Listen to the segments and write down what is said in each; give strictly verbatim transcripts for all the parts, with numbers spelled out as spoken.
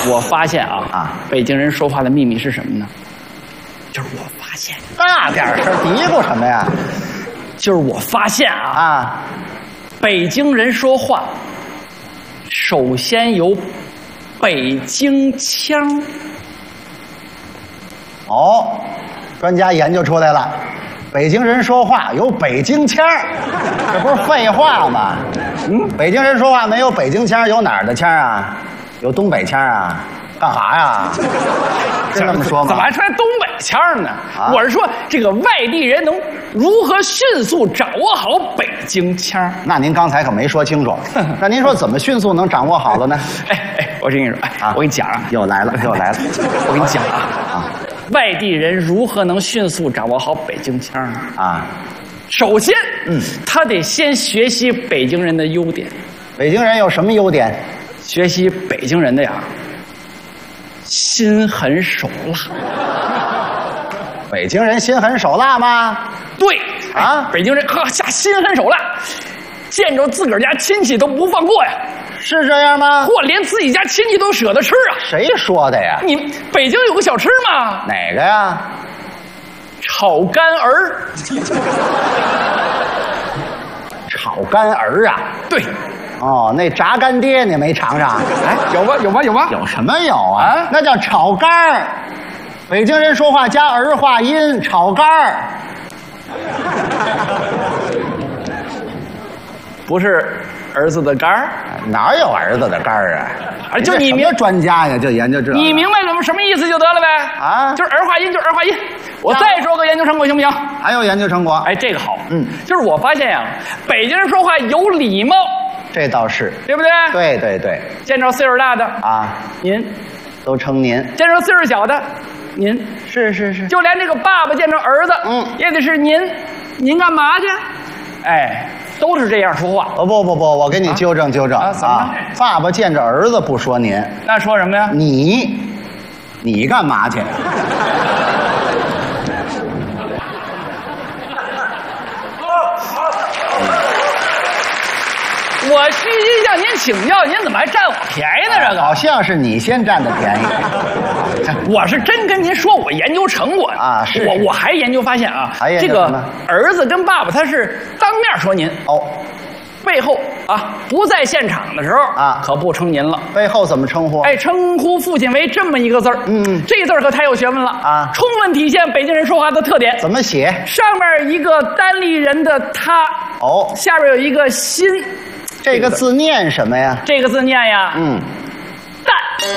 我发现啊啊， 北京人说话的秘密是什么呢？就是我发现， 大点声，嘀咕什么呀？ 就是我发现啊， 啊， 北京人说话，首先有北京腔。 哦，专家研究出来了，北京人说话有北京腔儿，这不是废话吗？嗯，北京人说话没有北京腔儿，有哪儿的腔儿啊？有东北腔儿啊？干哈呀？是这么说吗？ 怎么还出来东北腔呢？ 啊我是说，这个外地人能如何迅速掌握好北京腔？ 那您刚才可没说清楚。那您说怎么迅速能掌握好了呢？ 哎哎，我跟你说，哎， 啊我跟你讲啊， 又来了，又来了。 我跟你讲啊， 啊外地人如何能迅速掌握好北京腔呢？ 啊， 首先， 嗯， 他得先学习北京人的优点， 北京人有什么优点？ 学习北京人的呀，心狠手辣。 北京人心狠手辣吗？ 对啊北京人呵下心狠手辣，见着自个儿家亲戚都不放过呀， 是这样吗？ 或连自己家亲戚都舍得吃啊。 谁说的呀？ 你北京有个小吃吗？ 哪个呀？ 炒肝儿。 炒肝儿啊？ 对， 哦，那炸干爹你没尝尝？ 哎，有吗？有吗？有吗？ 有什么有啊？ 啊那叫炒肝儿。北京人说话加儿化音，炒肝儿。 不是儿子的肝儿。 哪有儿子的肝儿啊？ 啊就你明这什么专家呀，就研究这个。 你明白什么什么意思就得了呗。 啊就是儿化音，就是儿化音。我再说个研究成果行不行？ 还有研究成果？ 哎，这个好。 嗯， 就是我发现呀，北京人说话有礼貌， 这倒是。 对不对？。 对对对。 见着岁数大的， 啊， 您； 都称您。 见着岁数小的，您。 是是是。 就连这个爸爸见着儿子， 嗯也得是您。您干嘛去？哎，都是这样说话。 哦不不不，我给你纠正纠正啊怎么了爸爸见着儿子不说您， 那说什么呀？ 你，你干嘛去？ 我虚心向您请教，您怎么还占我便宜呢？这个好像是你先占的便宜。 我是真跟您说，我研究成果啊是我我还研究发现啊， 还研究这个什么儿子跟爸爸他是当面说您， 哦， 背后啊不在现场的时候啊可不称您了。 背后怎么称呼？ 哎，称呼父亲为这么一个字儿， 嗯这字儿可太有学问了啊充分体现北京人说话的特点。 怎么写？ 上面一个单立人的他， 哦， 下边有一个心， 这个字念什么呀？ 这个字念呀， 嗯， 蛋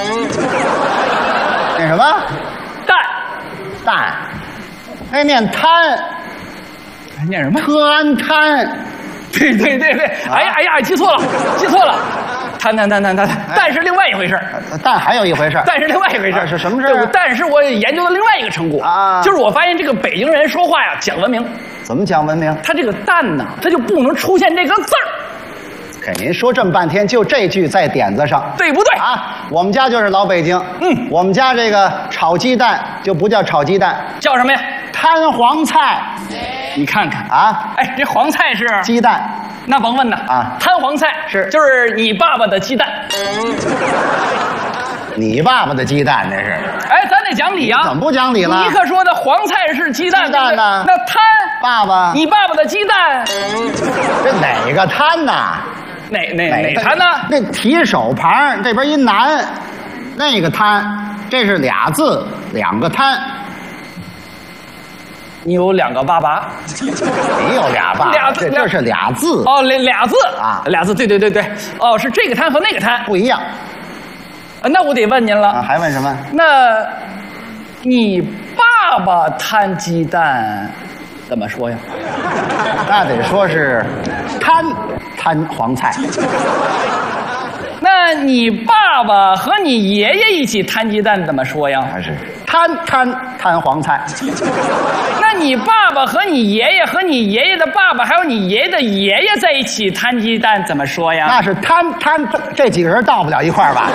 念什么？ 蛋， 蛋。那念贪， 念什么？ 特安贪。 对对对对，哎呀哎呀，记错了，记错了，谈谈谈谈谈，蛋是另外一回事儿。 蛋还有一回事儿。 蛋是另外一回事儿啊是什么事儿啊对但是我研究了另外一个成果啊就是我发现这个北京人说话呀讲文明， 怎么讲文明？ 他这个蛋呢，他就不能出现这个字儿， 给您说这么半天，就这句在点子上。 对不对？ 啊，我们家就是老北京。 嗯我们家这个炒鸡蛋就不叫炒鸡蛋， 叫什么呀？ 摊黄菜你看看， 啊， 哎，这黄菜是鸡蛋那甭问呐啊摊黄菜是就是你爸爸的鸡蛋。 你爸爸的鸡蛋这是， 哎，咱得讲理啊！ 怎么不讲理了你可说的黄菜是鸡蛋， 鸡蛋呢对不对那摊爸爸， 你爸爸的鸡蛋这哪个摊呐？ 哪哪哪哪摊呢？ 那提手旁这边一男，那个摊，这是俩字，两个摊， 你有两个爸爸。 没有俩爸， 俩字俩这这是俩字， 哦，俩俩字啊俩字，对对对对，哦，是这个摊和那个摊。 不一样呃那我得问您了， 啊。还问什么？ 那你爸爸摊鸡蛋怎么说呀？ 那得说是摊摊黄菜。 那你爸爸和你爷爷一起摊鸡蛋怎么说呀？ 还是摊摊摊黄菜？ 那你爸爸和你爷爷和你爷爷的爸爸还有你爷爷的爷爷在一起摊鸡蛋怎么说呀？ 那是摊摊，这几个人到不了一块儿吧？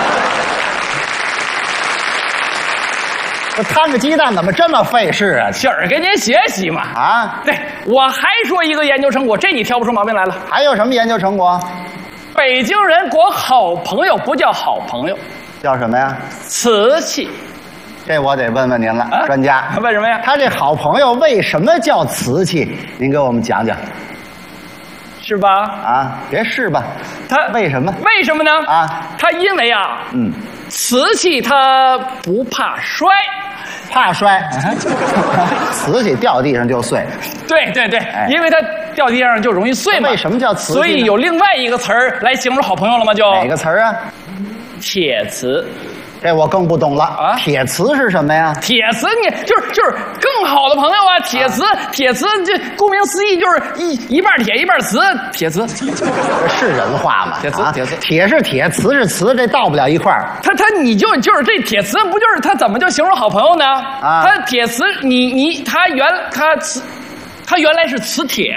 这摊个鸡蛋怎么这么费事啊？ 喜儿跟您学习嘛。 啊， 对，我还说一个研究成果，这你挑不出毛病来了。 还有什么研究成果？ 北京人管好朋友不叫好朋友， 叫什么呀？ 瓷器。 这我得问问您了，啊、专家。 问什么呀？ 他这好朋友为什么叫瓷器？您给我们讲讲。 是吧？ 啊，别是吧？ 他为什么？ 为什么呢？ 啊， 他因为啊， 嗯， 瓷器它不怕摔， 怕摔，瓷器掉地上就碎。 对对对， 哎、 因为它掉地上就容易碎嘛。 为什么叫瓷器？ 所以有另外一个词儿来形容好朋友了吗？就哪个词儿啊？ 铁瓷。 这我更不懂了啊！铁瓷是什么呀？ 铁瓷你就是就是更好的朋友啊！铁瓷，啊、铁瓷这顾名思义就是一一半铁一半瓷，铁瓷， 这是人话吗？ 铁瓷，铁瓷， 铁是铁，瓷是瓷，这到不了一块儿。 他他你就就是这铁瓷不就是他怎么就形容好朋友呢？啊，他铁瓷你你他原他瓷，他原来是瓷铁。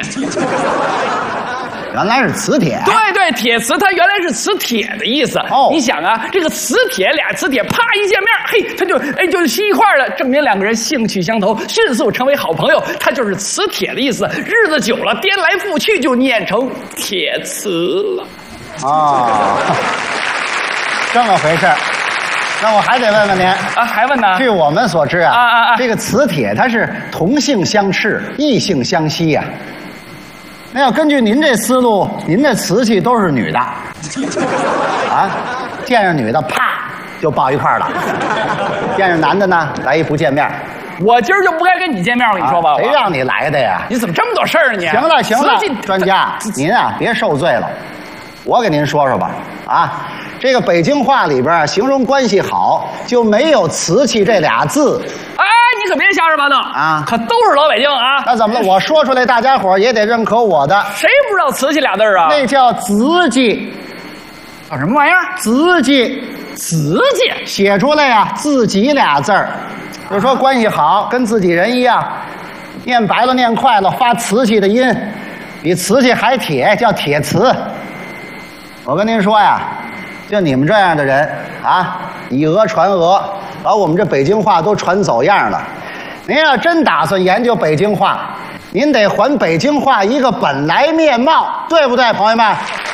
原来是磁铁， 对对，铁瓷它原来是磁铁的意思。哦，你想啊，这个磁铁俩磁铁啪一见面，嘿，它就哎就吸一块了，证明两个人兴趣相投，迅速成为好朋友。它就是磁铁的意思。日子久了，颠来覆去就念成铁瓷了。 哦，这么回事儿。那我还得问问您啊，还问呢？ 据我们所知啊， 啊啊啊， 这个磁铁它是同性相斥，异性相吸呀、啊。那要根据您这思路，您这瓷器都是女的，啊，见着女的啪就抱一块儿了，见着男的呢来一不见面。 我今儿就不该跟你见面，我跟你说吧。 啊、谁让你来的呀？ 你怎么这么多事儿啊你？ 行了行了，专家您啊别受罪了，我给您说说吧。啊，这个北京话里边形容关系好就没有瓷器这俩字。 哎，你可别瞎说八道啊！ 可都是老北京啊！ 那怎么了？我说出来，大家伙也得认可我的。 谁不知道瓷器俩字啊？ 那叫字迹。 叫什么玩意儿？ 字迹， 字迹写出来呀，自己俩字儿。就说关系好，跟自己人一样，念白了念快了，发瓷器的音，比瓷器还铁，叫铁瓷。我跟您说呀，就你们这样的人啊，以讹传讹。把我们这北京话都传走样了。您要真打算研究北京话，您得还北京话一个本来面貌，对不对，朋友们？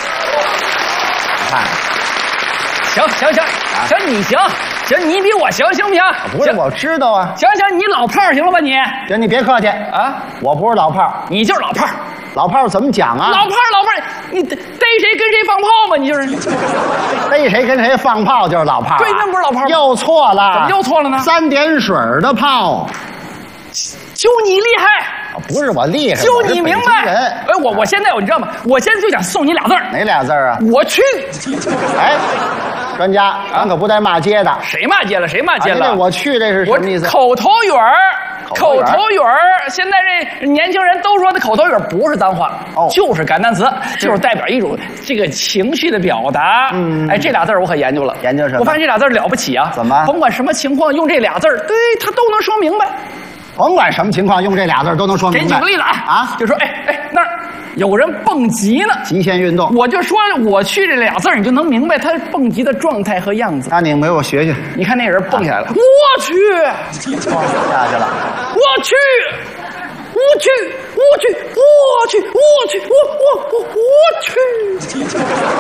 看， 行行行行，你行行，你比我行行不行？ 不是，我知道啊。 行行，你老炮儿行了吧你？ 行，你别客气啊，我不是老炮儿， 你就是老炮儿。 老炮儿怎么讲啊？ 老炮儿，老炮儿，你逮谁跟谁放炮嘛？你就是逮谁跟谁放炮就是老炮儿、啊。 对，那不是老炮儿。 又错了， 怎么又错了呢？ 三点水的炮， 就你厉害。 不是我厉害， 就你明白。 哎， 我我现在我你知道吗？我现在就想送你俩字儿。 哪俩字儿啊？ 我去。 哎，专家，咱可不带骂街的。 谁骂街了？谁骂街了？ 啊、我去，这是什么意思？ 口头语儿。口头语儿，现在这年轻人都说的口头语儿不是脏话，哦，就是感叹词，就是代表一种这个情绪的表达。嗯，哎，这俩字儿我可研究了， 研究什么？ 我发现这俩字儿了不起啊！ 怎么？ 甭管什么情况，用这俩字儿，对他都能说明白。 甭管什么情况，用这俩字儿都能说明白。 给你举个例子啊，啊，就说哎哎那儿有人蹦极呢， 极限运动， 我就说我去这俩字儿，你就能明白他蹦极的状态和样子。 那你给我学学。 你看那人蹦下来了，啊、我去， 哦，下去了， 我去，我去，我去，我去，我去，我我我我去。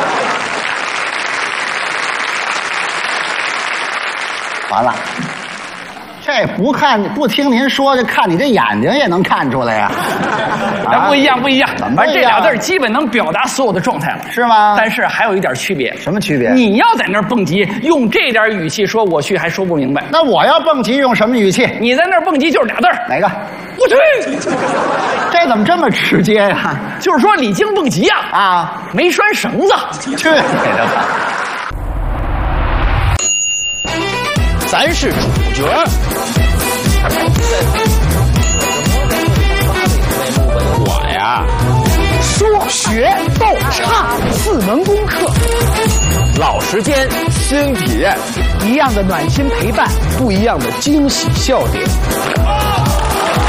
完了。这不看不听您说，这看你这眼睛也能看出来呀。 那、啊、不一样，不一样。 怎么反正这俩字基本能表达所有的状态了， 是吗？ 但是还有一点区别。 什么区别？ 你要在那儿蹦极，用这点语气说我去，还说不明白。 那我要蹦极用什么语气？ 你在那儿蹦极就是俩字儿， 哪个？ 我去。 这怎么这么直接呀、啊？ 就是说李菁蹦极呀， 啊， 没拴绳子。 去你的吧！ 咱是主角。我呀， 说学逗唱四门功课， 老时间新体验， 一样的暖心陪伴， 不一样的惊喜笑点。